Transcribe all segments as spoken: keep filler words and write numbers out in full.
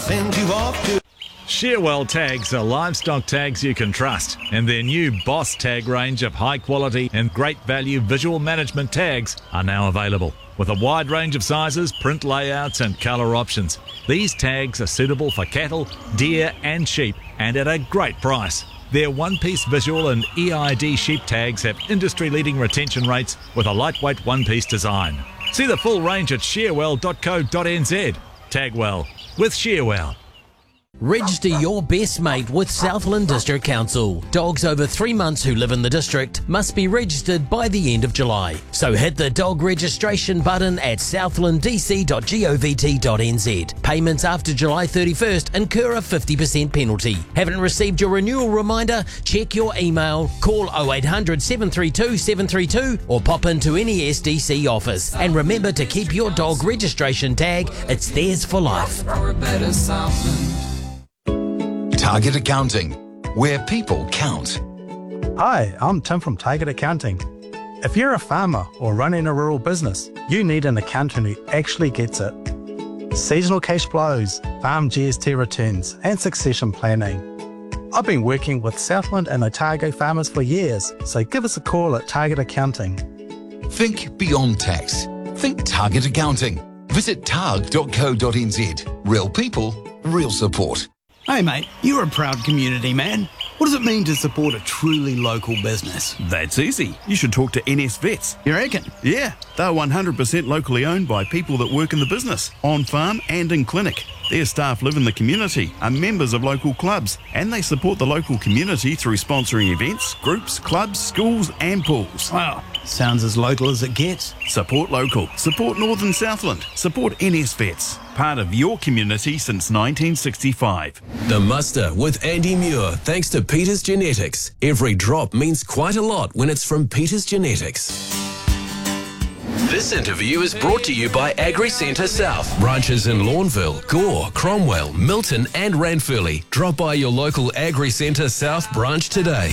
send you off to... Shearwell tags are livestock tags you can trust, and their new Boss tag range of high quality and great value visual management tags are now available. With a wide range of sizes, print layouts and colour options, these tags are suitable for cattle, deer and sheep, and at a great price. Their one-piece visual and E I D sheep tags have industry-leading retention rates with a lightweight one-piece design. See the full range at shearwell dot co dot n z. Tagwell with Shearwell. Register your best mate with Southland District Council. Dogs over three months who live in the district must be registered by the end of July. So hit the dog registration button at southland d c dot govt dot n z. Payments after July thirty-first incur a fifty percent penalty. Haven't received your renewal reminder? Check your email, call oh eight hundred, seven three two, seven three two or pop into any S D C office. And remember to keep your dog registration tag, it's theirs for life. Target Accounting, where people count. Hi, I'm Tim from Target Accounting. If you're a farmer or running a rural business, you need an accountant who actually gets it. Seasonal cash flows, farm G S T returns, and succession planning. I've been working with Southland and Otago farmers for years, so give us a call at Target Accounting. Think beyond tax. Think Target Accounting. Visit targ dot co dot n z. Real people, real support. Hey mate, you're a proud community man. What does it mean to support a truly local business? That's easy. You should talk to N S Vets. You reckon? Yeah, they're one hundred percent locally owned by people that work in the business, on farm and in clinic. Their staff live in the community, are members of local clubs, and they support the local community through sponsoring events, groups, clubs, schools and pools. Wow, sounds as local as it gets. Support local. Support Northern Southland. Support N S Vets. Part of your community since nineteen sixty-five. The Muster with Andy Muir, thanks to Peters Genetics. Every drop means quite a lot when it's from Peters Genetics. This interview is brought to you by Agri Centre South. Branches in Lawnville, Gore, Cromwell, Milton and Ranfurly. Drop by your local Agri Centre South branch today.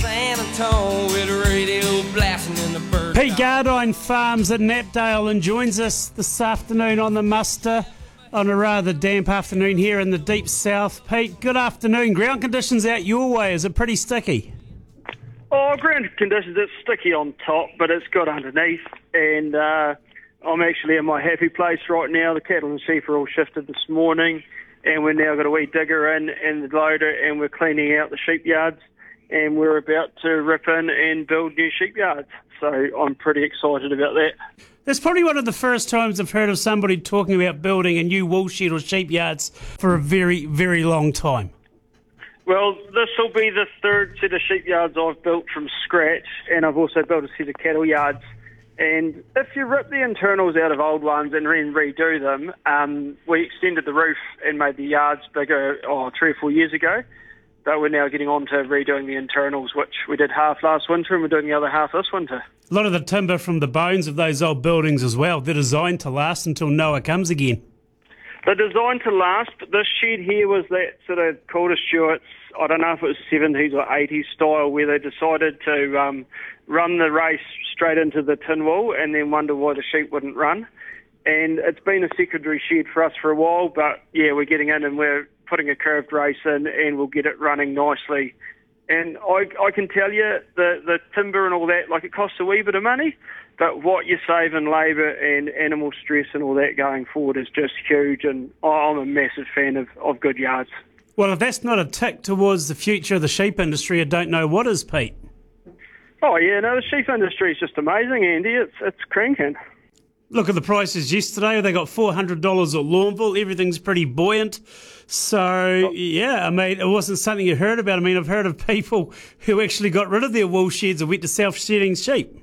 Pete Gardine farms at Knapdale and joins us this afternoon on the Muster on a rather damp afternoon here in the deep south. Pete, good afternoon. Ground conditions out your way, is it pretty sticky? Oh, ground conditions, it's sticky on top, but it's good underneath. And uh, I'm actually in my happy place right now. The cattle and sheep are all shifted this morning, and we've now got a wee digger in and the loader, and we're cleaning out the sheep yards, and we're about to rip in and build new sheep yards. So I'm pretty excited about that. That's probably one of the first times I've heard of somebody talking about building a new wool shed or sheep yards for a very, very long time. Well, this will be the third set of sheep yards I've built from scratch, and I've also built a set of cattle yards. And if you rip the internals out of old ones and then redo them, um, we extended the roof and made the yards bigger oh, three or four years ago. But we're now getting on to redoing the internals, which we did half last winter, and we're doing the other half this winter. A lot of the timber from the bones of those old buildings as well, they're designed to last until Noah comes again. They're designed to last, but this shed here was that sort of Calder Stewart's, I don't know if it was seventies or eighties style, where they decided to um, run the race straight into the tin wool and then wonder why the sheep wouldn't run. And it's been a secondary shed for us for a while, but yeah, we're getting in and we're putting a curved race in and we'll get it running nicely. And I, I can tell you, the, the timber and all that, like it costs a wee bit of money, but what you save in labour and animal stress and all that going forward is just huge, and I'm a massive fan of, of good yards. Well, if that's not a tick towards the future of the sheep industry, I don't know what is, Pete. Oh yeah, no, the sheep industry is just amazing, Andy. It's, it's cranking. Look at the prices yesterday. They got four hundred dollars at Lawnville. Everything's pretty buoyant. So, yeah, I mean, it wasn't something you heard about. I mean, I've heard of people who actually got rid of their wool sheds and went to self-shedding sheep.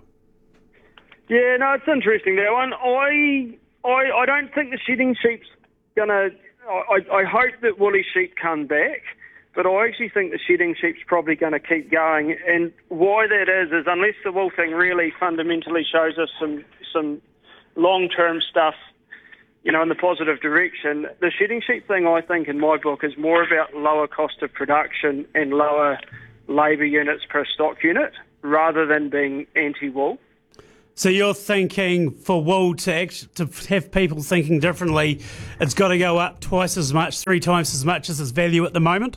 Yeah, no, it's interesting, that one. I I, I don't think the shedding sheep's going to... I, I hope that woolly sheep come back, but I actually think the shedding sheep's probably going to keep going. And why that is, is unless the wool thing really fundamentally shows us some some long-term stuff, you know, in the positive direction, the shedding sheep thing, I think, in my book, is more about lower cost of production and lower labour units per stock unit, rather than being anti-wool. So you're thinking for wool to act, to have people thinking differently, it's got to go up twice as much, three times as much as its value at the moment?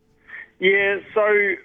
Yeah, so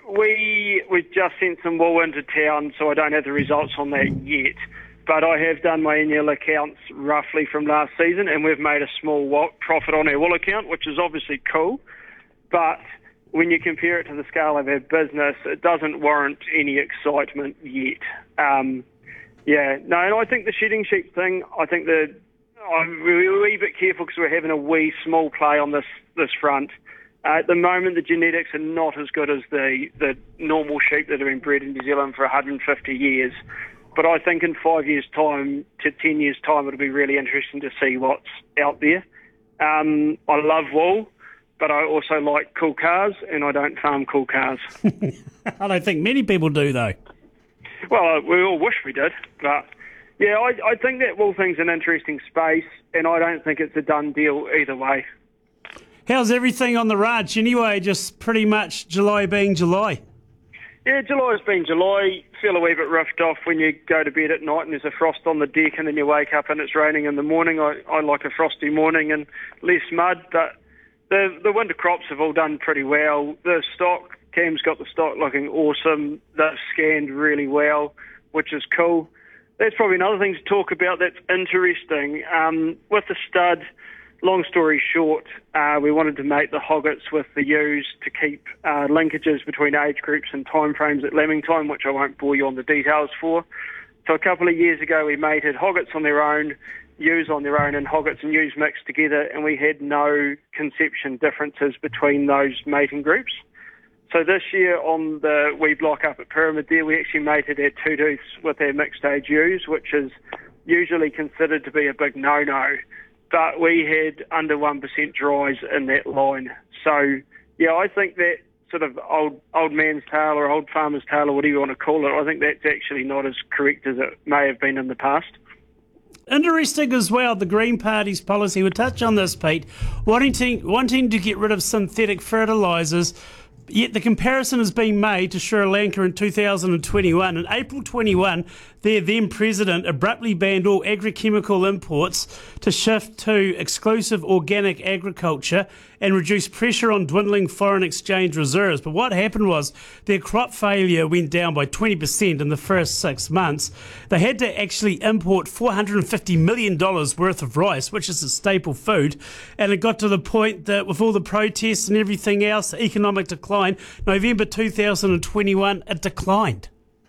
we we just sent some wool into town, so I don't have the results on that yet. But I have done my annual accounts roughly from last season, and we've made a small wo- profit on our wool account, which is obviously cool. But when you compare it to the scale of our business, it doesn't warrant any excitement yet. Um, yeah, no, and I think the shedding sheep thing, I think that I'm we're a wee bit careful because we're having a wee small play on this, this front. Uh, at the moment, the genetics are not as good as the, the normal sheep that have been bred in New Zealand for one hundred fifty years. But I think in five years' time to ten years' time, it'll be really interesting to see what's out there. Um, I love wool, but I also like cool cars, and I don't farm cool cars. I don't think many people do, though. Well, we all wish we did, but yeah, I, I think that wool thing's an interesting space, and I don't think it's a done deal either way. How's everything on the ranch anyway? Just pretty much July being July. Yeah, July's been July. Feel a wee bit riffed off when you go to bed at night and there's a frost on the deck, and then you wake up and it's raining in the morning. I, I like a frosty morning and less mud, but the the winter crops have all done pretty well. The stock, Cam's got the stock looking awesome. They've scanned really well, which is cool. That's probably another thing to talk about that's interesting. Um, with the stud, long story short, uh, we wanted to mate the hoggets with the ewes to keep uh, linkages between age groups and timeframes at lambing time, which I won't bore you on the details for. So a couple of years ago, we mated hoggets on their own, ewes on their own, and hoggets and ewes mixed together, and we had no conception differences between those mating groups. So this year on the wee block up at Pyramid there, we actually mated our two tooths with our mixed age ewes, which is usually considered to be a big no-no. But we had under one percent dries in that line. So, yeah, I think that sort of old old man's tale or old farmer's tale or whatever you want to call it, I think that's actually not as correct as it may have been in the past. Interesting as well, the Green Party's policy. We'll touch on this, Pete. Wanting to, wanting to get rid of synthetic fertilisers, yet the comparison has been made to Sri Lanka in two thousand twenty-one. In April twenty-one, their then president abruptly banned all agrochemical imports to shift to exclusive organic agriculture and reduce pressure on dwindling foreign exchange reserves. But what happened was their crop failure went down by twenty percent in the first six months. They had to actually import four hundred fifty million dollars worth of rice, which is a staple food. And it got to the point that with all the protests and everything else, the economic decline, November two thousand twenty-one, it declined.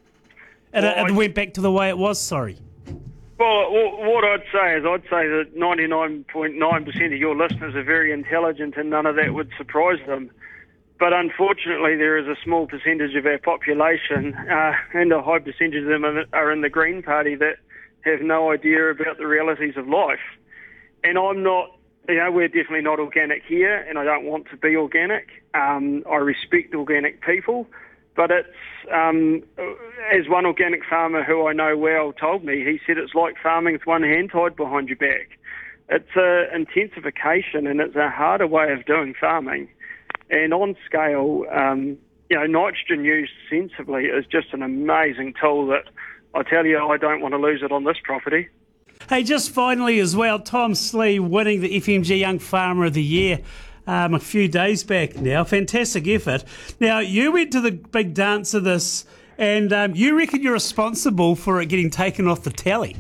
And well, it, it went back to the way it was, sorry. Well, what I'd say is I'd say that ninety-nine point nine percent of your listeners are very intelligent and none of that would surprise them. But unfortunately, there is a small percentage of our population, uh, and a high percentage of them are in the Green Party, that have no idea about the realities of life. And I'm not, you know, we're definitely not organic here, and I don't want to be organic. Um, I respect organic people. But it's, um, as one organic farmer who I know well told me, he said it's like farming with one hand tied behind your back. It's a intensification and it's a harder way of doing farming. And on scale, um, you know, nitrogen used sensibly is just an amazing tool that I tell you, I don't want to lose it on this property. Hey, just finally as well, Tom Slee winning the F M G Young Farmer of the Year. Um, a few days back now. Fantastic effort. Now, you went to the big dance of this, and um, you reckon you're responsible for it getting taken off the tally?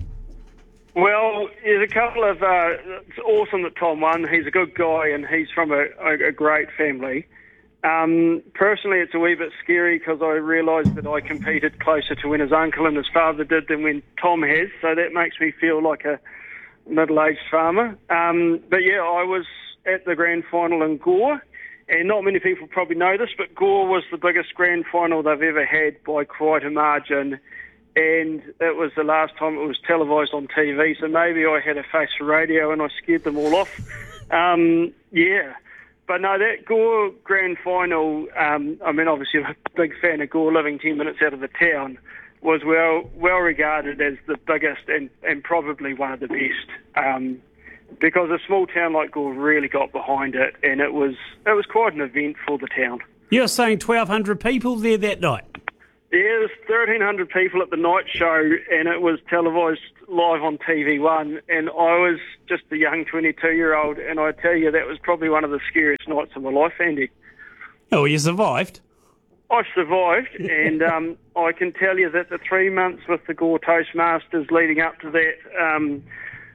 Well, there's a couple of... Uh, it's awesome that Tom won. He's a good guy, and he's from a, a, a great family. Um, personally, it's a wee bit scary because I realised that I competed closer to when his uncle and his father did than when Tom has, so that makes me feel like a middle-aged farmer. Um, but, yeah, I was at the grand final in Gore, and not many people probably know this, but Gore was the biggest grand final they've ever had by quite a margin, and it was the last time it was televised on T V, so maybe I had a face for radio and I scared them all off. Um, yeah, but no, that Gore grand final, um, I mean, obviously I'm a big fan of Gore, living ten minutes out of the town, was well well regarded as the biggest and, and probably one of the best. Um, because a small town like Gore really got behind it, and it was it was quite an event for the town. You're saying twelve hundred people there that night? Yeah, there was thirteen hundred people at the night show, and it was televised live on T V one, and I was just a young twenty-two-year-old, and I tell you, that was probably one of the scariest nights of my life, Andy. Oh, you survived? I survived, and um, I can tell you that the three months with the Gore Toastmasters leading up to that um,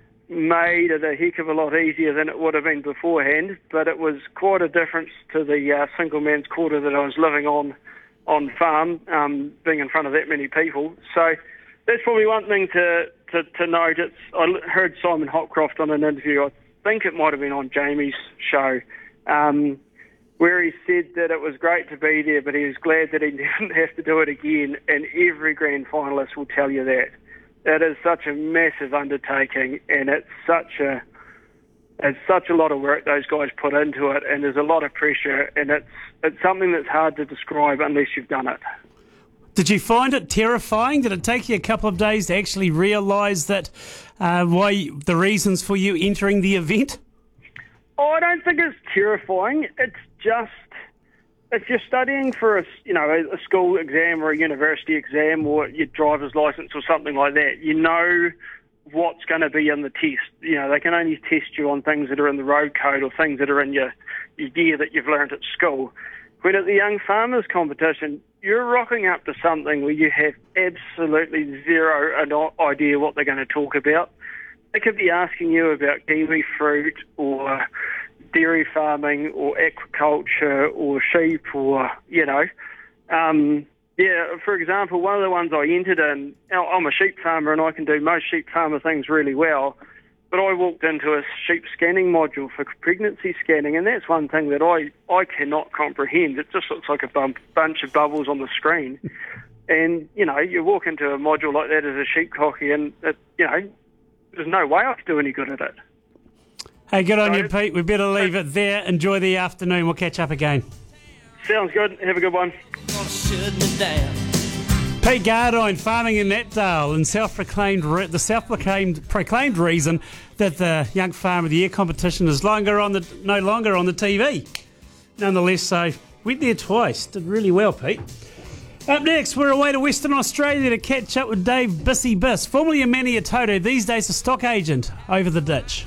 made it a heck of a lot easier than it would have been beforehand, but it was quite a difference to the uh, single man's quarter that I was living on on farm, um, being in front of that many people. So that's probably one thing to, to, to note. It's, I heard Simon Hopcroft on an interview, I think it might have been on Jamie's show, um, where he said that it was great to be there, but he was glad that he didn't have to do it again, and every grand finalist will tell you that. It is such a massive undertaking, and it's such a it's such a lot of work those guys put into it, and there's a lot of pressure, and it's it's something that's hard to describe unless you've done it. Did you find it terrifying? Did it take you a couple of days to actually realise that uh, why the reasons for you entering the event? Oh, I don't think it's terrifying. It's just, if you're studying for a, you know, a, a school exam or a university exam or your driver's licence or something like that, you know what's going to be in the test. You know, they can only test you on things that are in the road code or things that are in your, your gear that you've learnt at school. When at the Young Farmers competition, you're rocking up to something where you have absolutely zero idea what they're going to talk about. They could be asking you about kiwi fruit or dairy farming or aquaculture or sheep or, you know. Um, yeah, for example, one of the ones I entered in, I'm a sheep farmer and I can do most sheep farmer things really well, but I walked into a sheep scanning module for pregnancy scanning, and that's one thing that I, I cannot comprehend. It just looks like a bump, bunch of bubbles on the screen. And, you know, you walk into a module like that as a sheep cocky and, it, you know, there's no way I could do any good at it. Hey, good on so, you, Pete. We better leave it there. Enjoy the afternoon. We'll catch up again. Sounds good. Have a good one. Pete Gardine, farming in Natdale, and self-proclaimed re- the self-proclaimed proclaimed reason that the Young Farmer of the Year competition is longer on the no longer on the T V. Nonetheless, so went there twice. Did really well, Pete. Up next, we're away to Western Australia to catch up with Dave Bissy Biss, formerly a Maniatoto, these days a stock agent over the ditch.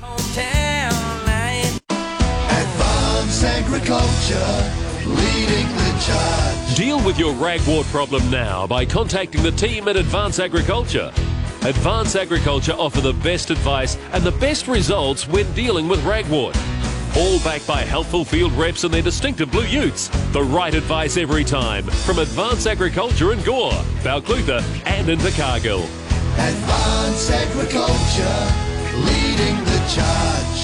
Advanced Agriculture, leading the charge. Deal with your ragwort problem now by contacting the team at Advanced Agriculture. Advanced Agriculture offer the best advice and the best results when dealing with ragwort. All backed by helpful field reps and their distinctive blue utes. The right advice every time from Advanced Agriculture in Gore, Balclutha and Invercargill. Advanced Agriculture, leading the charge.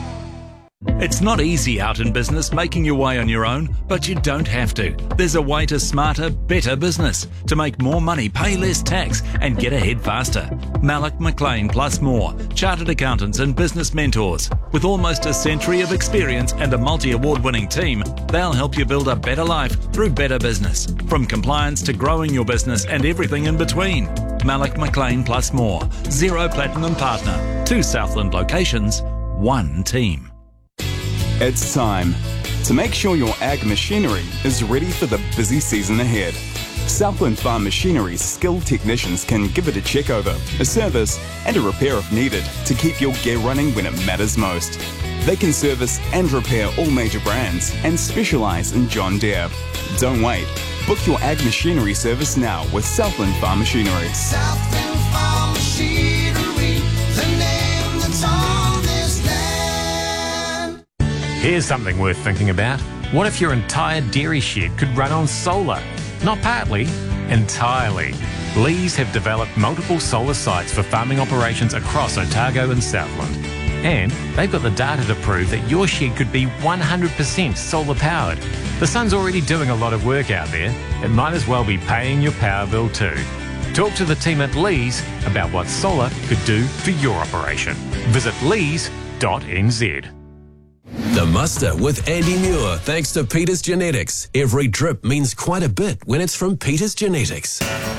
It's not easy out in business making your way on your own, but you don't have to. There's a way to smarter, better business, to make more money, pay less tax and get ahead faster. Malloch McLean plus more, chartered accountants and business mentors. With almost a century of experience and a multi-award winning team, they'll help you build a better life through better business. From compliance to growing your business and everything in between. Malloch McLean plus more, Zero Platinum Partner, two Southland locations, one team. It's time to make sure your ag machinery is ready for the busy season ahead. Southland Farm Machinery's skilled technicians can give it a check over, a service and a repair if needed to keep your gear running when it matters most. They can service and repair all major brands and specialise in John Deere. Don't wait. Book your ag machinery service now with Southland Farm Machinery. Southland Farm Machinery, the name that's on this land. Here's something worth thinking about. What if your entire dairy shed could run on solar? Not partly, entirely. Lees have developed multiple solar sites for farming operations across Otago and Southland. And they've got the data to prove that your shed could be one hundred percent solar powered. The sun's already doing a lot of work out there. It might as well be paying your power bill too. Talk to the team at Lees about what solar could do for your operation. Visit lees dot n z. The Muster with Andy Muir, thanks to Peters Genetics. Every drip means quite a bit when it's from Peters Genetics.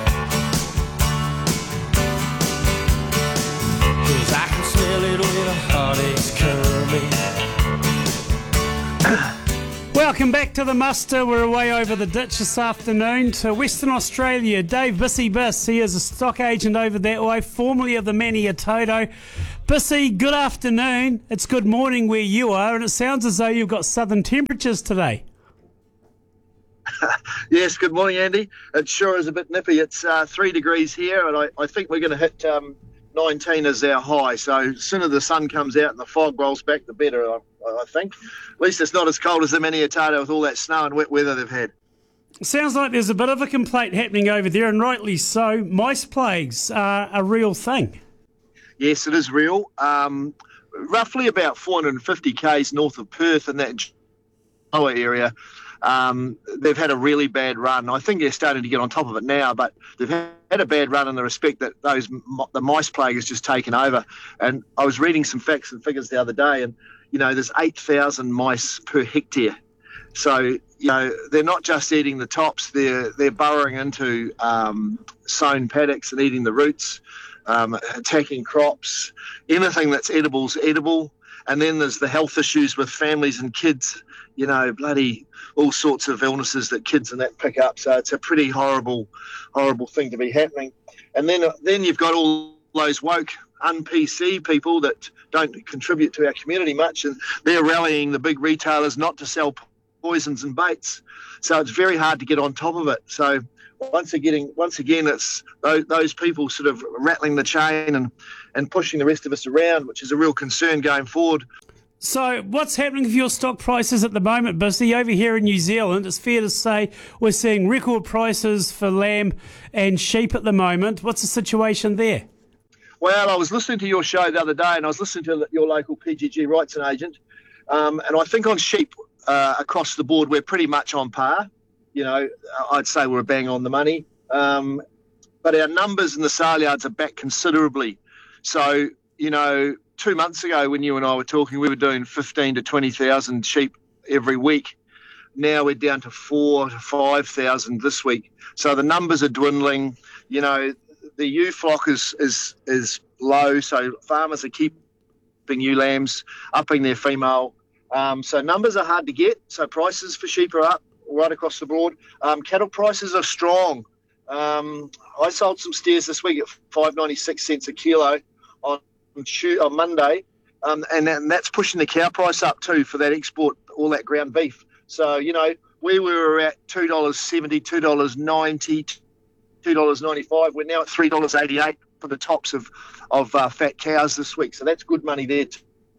I can smell it when a heartache's coming. Welcome back to the muster. We're away over the ditch this afternoon to Western Australia. Dave Bissy Biss, he is a stock agent over that way, formerly of the Maniatoto. Bissy, good afternoon. It's good morning where you are, and it sounds as though you've got southern temperatures today. Yes, good morning, Andy. It sure is a bit nippy. It's uh, three degrees here, and I, I think we're going to hit um, nineteen as our high. So sooner the sun comes out and the fog rolls back, the better, I, I think. At least it's not as cold as the Maniatoto with all that snow and wet weather they've had. Sounds like there's a bit of a complaint happening over there, and rightly so. Mice plagues are a real thing. Yes, it is real. Um, roughly about four hundred fifty kays north of Perth in that lower area. Um, they've had a really bad run. I think they're starting to get on top of it now, but they've had a bad run in the respect that those the mice plague has just taken over. And I was reading some facts and figures the other day, and you know, there's eight thousand mice per hectare. So you know, they're not just eating the tops; they're they're burrowing into um, sown paddocks and eating the roots, um, attacking crops. Anything that's edible is edible. And then there's the health issues with families and kids. You know, bloody all sorts of illnesses that kids and that pick up. So it's a pretty horrible, horrible thing to be happening. And then then you've got all those woke, un-P C people that don't contribute to our community much, and they're rallying the big retailers not to sell poisons and baits. So it's very hard to get on top of it. So once again, once again, it's those, those people sort of rattling the chain and, and pushing the rest of us around, which is a real concern going forward. So what's happening with your stock prices at the moment, Bissy? Over here in New Zealand, it's fair to say we're seeing record prices for lamb and sheep at the moment. What's the situation there? Well, I was listening to your show the other day, and I was listening to your local P G G Wrightson agent, um, and I think on sheep uh, across the board, we're pretty much on par. You know, I'd say we're bang on the money. Um, but our numbers in the sale yards are back considerably. So, you know, two months ago when you and I were talking, we were doing fifteen to twenty thousand sheep every week. Now we're down to four to five thousand this week. So the numbers are dwindling. You know, the ewe flock is, is, is low. So farmers are keeping ewe lambs, upping their female. Um, so numbers are hard to get. So prices for sheep are up right across the board. Um, cattle prices are strong. Um, I sold some steers this week at five ninety-six cents a kilo on on Monday, um, and, that, and that's pushing the cow price up too for that export, all that ground beef. So, you know, where we were at two dollars seventy, two dollars ninety, two dollars ninety-five, we're now at three dollars eighty-eight for the tops of, of uh, fat cows this week. So that's good money there too.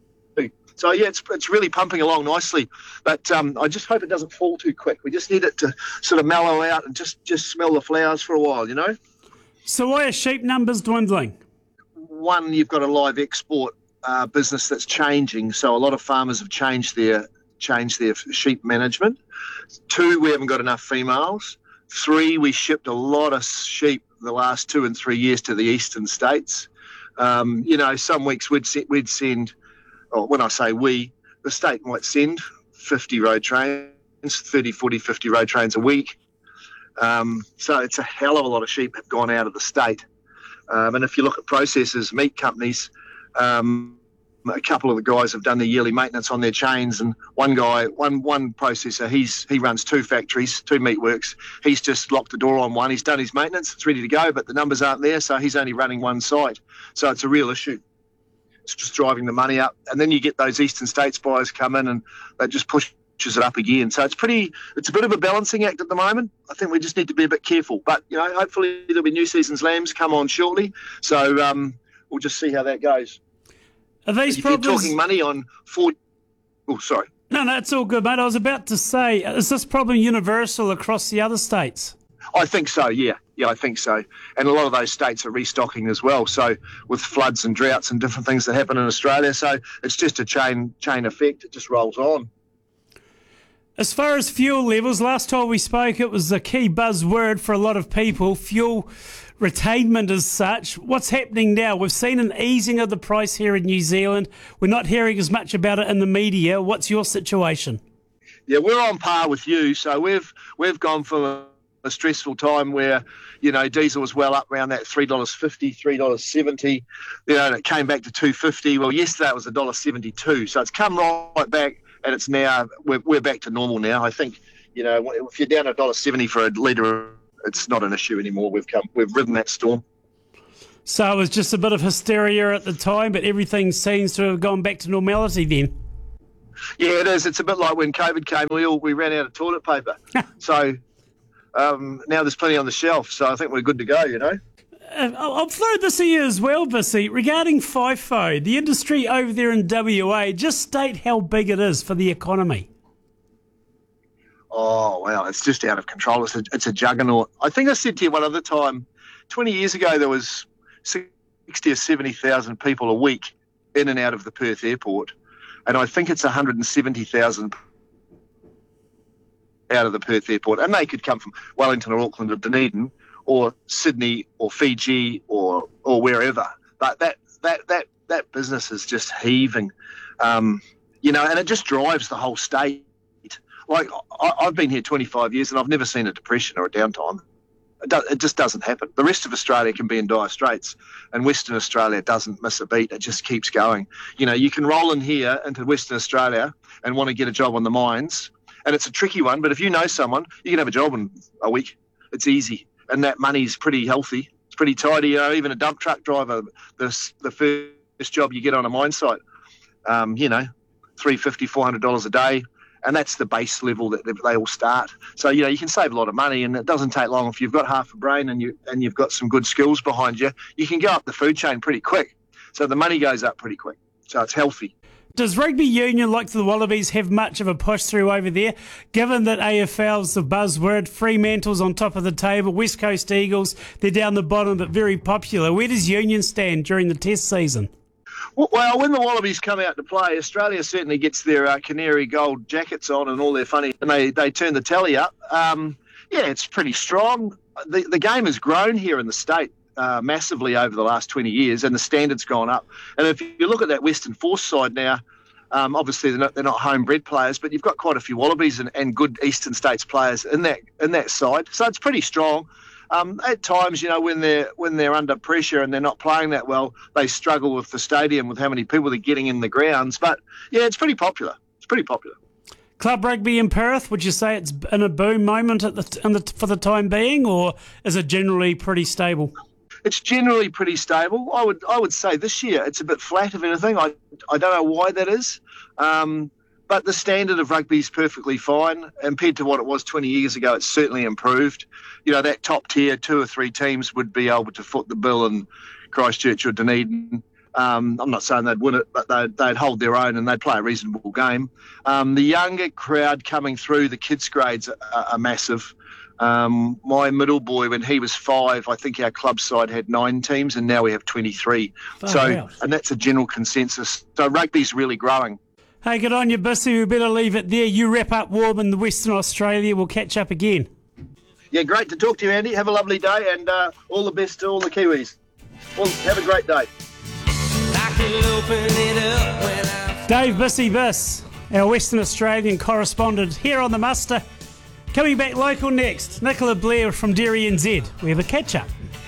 So, yeah, it's it's really pumping along nicely. But um, I just hope it doesn't fall too quick. We just need it to sort of mellow out and just, just smell the flowers for a while, you know? So why are sheep numbers dwindling? One, you've got a live export uh, business that's changing. So a lot of farmers have changed their changed their sheep management. Two, we haven't got enough females. Three, we shipped a lot of sheep the last two and three years to the eastern states. Um, you know, some weeks we'd, we'd send... Or when I say we, the state might send fifty road trains, thirty, forty, fifty road trains a week. Um, so it's a hell of a lot of sheep have gone out of the state. Um, and if you look at processors, meat companies, um, a couple of the guys have done their yearly maintenance on their chains, and one guy, one one processor, he's he runs two factories, two meat works. He's just locked the door on one. He's done his maintenance, it's ready to go, but the numbers aren't there, so he's only running one site. So it's a real issue. It's just driving the money up, and then you get those eastern states buyers come in, and that just pushes it up again. So it's pretty, it's a bit of a balancing act at the moment. I think we just need to be a bit careful. But you know, hopefully there'll be new season's lambs come on shortly. So um, we'll just see how that goes. Are these if problems... you're talking money on four? Oh, sorry. No, no, it's all good, mate. I was about to say, is this problem universal across the other states? I think so, yeah. Yeah, I think so. And a lot of those states are restocking as well. So with floods and droughts and different things that happen in Australia. So it's just a chain chain effect. It just rolls on. As far as fuel levels, last time we spoke, it was a key buzzword for a lot of people, fuel retainment as such. What's happening now? We've seen an easing of the price here in New Zealand. We're not hearing as much about it in the media. What's your situation? Yeah, we're on par with you. So we've we've gone for a stressful time where, you know, diesel was well up around that three dollars fifty, three dollars seventy, you know, and it came back to two dollars fifty. Well, yesterday it was one dollar seventy-two. So it's come right back and it's now we're we're back to normal now. I think you know if you're down a dollar seventy for a litre, it's not an issue anymore. We've come we've ridden that storm. So it was just a bit of hysteria at the time, but everything seems to have gone back to normality then. Yeah, it is. It's a bit like when COVID came, we all we ran out of toilet paper. so um, now there's plenty on the shelf. So I think we're good to go. You know. Uh, I'll throw this at you as well, Bissy. Regarding FIFO, the industry over there in W A, just state how big it is for the economy. Oh, wow, it's just out of control. It's a, it's a juggernaut. I think I said to you one other time, twenty years ago there was sixty or seventy thousand people a week in and out of the Perth airport, and I think it's one hundred seventy thousand out of the Perth airport, and they could come from Wellington or Auckland or Dunedin, or Sydney or Fiji or or wherever. But that that that that business is just heaving, um, you know, and it just drives the whole state. Like I, I've been here twenty-five years and I've never seen a depression or a downtime. It, do, it just doesn't happen. The rest of Australia can be in dire straits, and Western Australia doesn't miss a beat. It just keeps going. You know, you can roll in here into Western Australia and want to get a job on the mines, and it's a tricky one. But if you know someone, you can have a job in a week. It's easy. And that money's pretty healthy. It's pretty tidy. You know, even a dump truck driver, the the first job you get on a mine site, um, you know, three hundred fifty dollars, four hundred dollars a day, and that's the base level that they all start. So you know, you can save a lot of money, and it doesn't take long if you've got half a brain and you and you've got some good skills behind you. You can go up the food chain pretty quick. So the money goes up pretty quick. So it's healthy. Does rugby union, like the Wallabies, have much of a push through over there? Given that A F L's the buzzword, Fremantle's on top of the table, West Coast Eagles, they're down the bottom but very popular. Where does union stand during the test season? Well, when the Wallabies come out to play, Australia certainly gets their uh, canary gold jackets on and all their funny, and they, they turn the tally up. Um, yeah, it's pretty strong. The, the game has grown here in the state uh, massively over the last twenty years, and the standard's gone up. And if you look at that Western Force side now, um, obviously they're not, they're not homebred players, but you've got quite a few Wallabies and, and good Eastern States players in that in that side. So it's pretty strong. Um, at times, you know, when they're when they're under pressure and they're not playing that well, they struggle with the stadium, with how many people they're getting in the grounds. But yeah, it's pretty popular. It's pretty popular. Club rugby in Perth, would you say it's in a boom moment at the, in the for the time being, or is it generally pretty stable? It's generally pretty stable. I would I would say this year it's a bit flat, if anything. I I don't know why that is. Um, But the standard of rugby is perfectly fine. Compared to what it was twenty years ago, it's certainly improved. You know, that top tier, two or three teams would be able to foot the bill in Christchurch or Dunedin. Um, I'm not saying they'd win it, but they'd, they'd hold their own and they'd play a reasonable game. Um, the younger crowd coming through, the kids' grades are, are massive. Um, my middle boy, when he was five, I think our club side had nine teams, and now we have twenty-three. Oh, so, wow. And that's a general consensus. So rugby's really growing. Hey, good on you, Bissy. We better leave it there. You wrap up warm in Western Australia. We'll catch up again. Yeah, great to talk to you, Andy. Have a lovely day, and uh, all the best to all the Kiwis. Well, have a great day. Dave Bissy Biss, our Western Australian correspondent here on the muster. Coming back local next, Nicola Blair from Dairy N Z. We have a catch-up.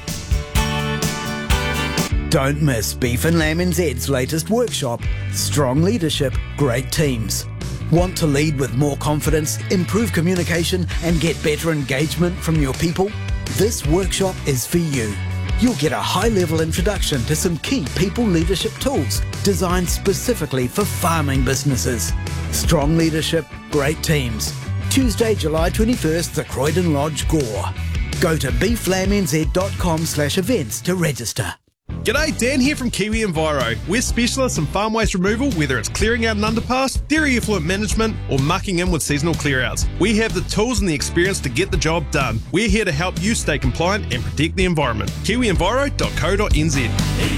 Don't miss Beef and Lamb N Z's latest workshop, Strong Leadership, Great Teams. Want to lead with more confidence, improve communication and get better engagement from your people? This workshop is for you. You'll get a high-level introduction to some key people leadership tools designed specifically for farming businesses. Strong Leadership, Great Teams. Tuesday, July twenty-first, the Croydon Lodge, Gore. Go to beeflambnz.com slash events to register. G'day, Dan here from Kiwi Enviro. We're specialists in farm waste removal, whether it's clearing out an underpass, dairy effluent management, or mucking in with seasonal clearouts. We have the tools and the experience to get the job done. We're here to help you stay compliant and protect the environment. kiwi enviro dot co dot n z